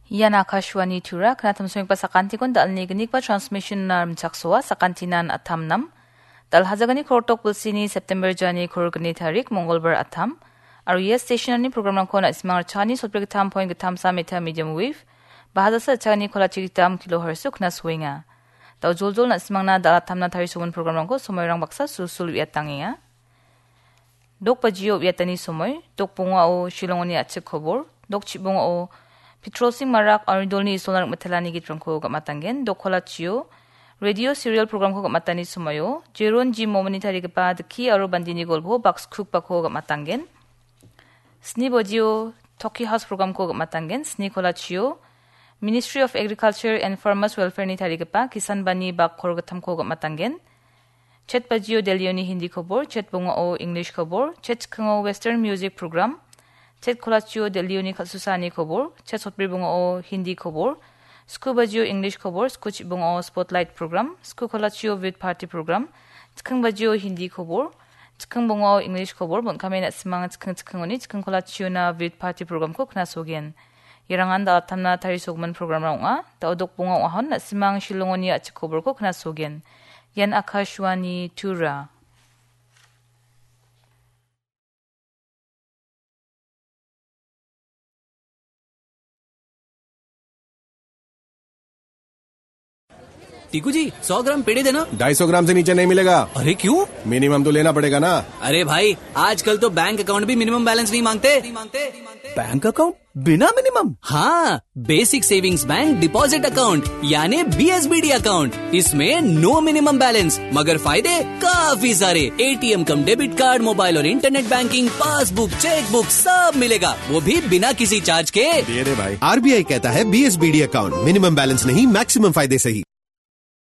Yan Akashwani Tura, Kanatam Swing Pasakantikon, Dal Niganikpa Transmission Narm Chaksua, Sakantinan Atamnam, Dal Hazagani Kortok Bulsini, September Jani Kurgani Tarik, Mongolber Atam, Aria Stationary Program Kona Ismar Chani, Sotbrigatam Point Gatam Samita Medium Wave, Bahasa Chani Kolachitam Kilohertz Kna Swinga. Dal Joljol Nasmana Dalatamna Tarisuman Program Ko, Somoyang Baksa, Susul Yatangia. Dok Pajio Yatani Somoy, Dok Bunga o Shilongoni Achikobor, Dok Chibunga o Petrosing Marak Aridolni Solar Matalani Gitranko Gamatangen, Dokolachio, Radio Serial Program Ko Gamatani Sumayo, Jeron G Momonitari Gapa, the Key Aro Bandini Golbo, Box Cook Bako Gamatangen, Snibodio, Toki House Program Ko Gamatangen, Snikolachio, Ministry of Agriculture and Farmers Welfare Nitari Gapa, Kisan Bani Bak Korgatam Ko Gamatangen, Chet Bajio Delioni Hindi Kobor, Chet Bunga o English Kobor, Chet Kango Western Music Program, Chet Kolachio de Leoni Susani Kobor, Chet Sotbibunga o Hindi Kobor, Skubajio English Kobor, Skuchibunga o Spotlight Program, Skukolachio Vid Party Program, Tkangbajio Hindi Kobor, Tkangbunga o English Kobor, Bonkamen at Simang Tkangoni, Tkankolachio na Vid Party Program ko Knasogen. Irangan da Tamna Tarisogman Program Ronga, da Odok Bunga Wahon at Simang Shilongoni at Chikobor ko Knasogen. Yan Akashwani Tura. Tiku जी 100 ग्राम पेड़े देना। 250 ग्राम से नीचे नहीं मिलेगा। अरे क्यों? Minimum तो लेना पड़ेगा ना। अरे भाई आजकल तो बैंक अकाउंट भी मिनिमम बैलेंस नहीं मांगते। बैंक अकाउंट बिना मिनिमम? हाँ, basic savings bank deposit account यानी BSBD अकाउंट। इसमें नो मिनिमम बैलेंस मगर फायदे काफी सारे। ATM कम डेबिट कार्ड, मोबाइल और इंटरनेट बैंकिंग, पासबुक, चेकबुक सब मिलेगा, वो भी बिना किसी चार्ज के। दे दे भाई। RBI कहता है BSBD अकाउंट मिनिमम बैलेंस नहीं, मैक्सिमम फायदे सही।